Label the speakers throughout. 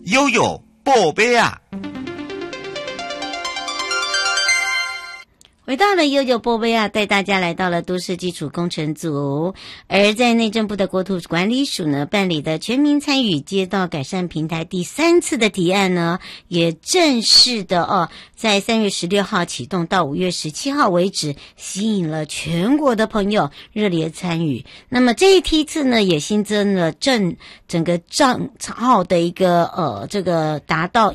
Speaker 1: 悠悠宝贝啊。
Speaker 2: 回到了悠悠波贝啊，带大家来到了都市基础工程组。而在内政部的国土管理署呢办理的全民参与街道改善平台第3次的提案呢，也正式的在3月16号启动到5月17号为止，吸引了全国的朋友热烈参与。那么这一梯次呢，也新增了整个账号的一个这个达到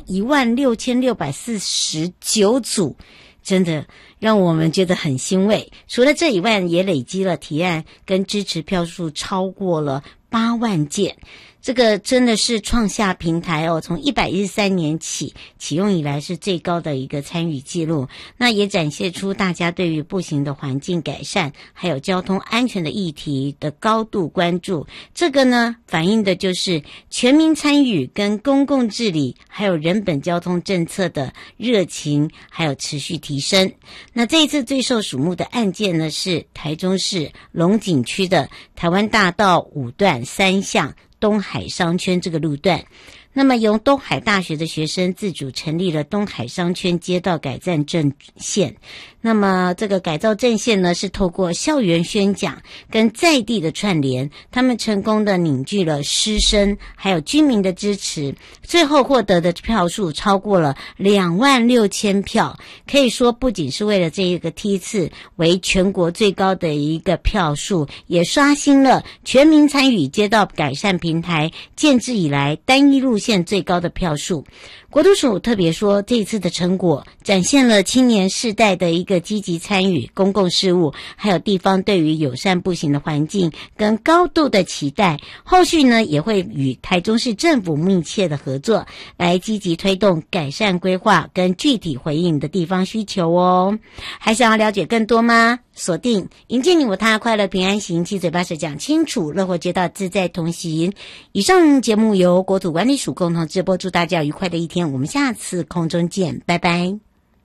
Speaker 2: 16649组，真的让我们觉得很欣慰。除了这以外，也累积了提案跟支持票数超过了8万件。这个真的是创下平台从113年起启用以来是最高的一个参与记录。那也展现出大家对于步行的环境改善还有交通安全的议题的高度关注。这个呢，反映的就是全民参与跟公共治理还有人本交通政策的热情还有持续提升。那这一次最受瞩目的案件呢，是台中市龙井区的台湾大道5段3巷东海商圈这个路段。那么由东海大学的学生自主成立了东海商圈街道改造阵线。那么这个改造阵线呢，是透过校园宣讲跟在地的串联，他们成功的凝聚了师生还有居民的支持，最后获得的票数超过了26000票，可以说不仅是为了这一个梯次为全国最高的一个票数，也刷新了全民参与街道改善平台建制以来单一路线最高的票数。国土署特别说，这一次的成果展现了青年世代的一个积极参与公共事务，还有地方对于友善步行的环境跟高度的期待。后续呢，也会与台中市政府密切的合作，来积极推动改善规划跟具体回应的地方需求哦。还想要了解更多吗？锁定迎接你我他快乐平安行，七嘴八舌讲清楚，乐活街道自在同行。以上节目由国土管理署共同直播，祝大家愉快的一天，我们下次空中见，拜拜。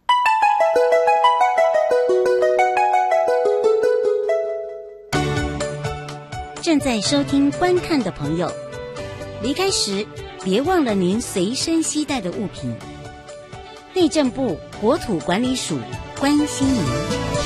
Speaker 2: 正在收听观看的朋友，离开时别忘了您随身携带的物品。内政部国土管理署关心您。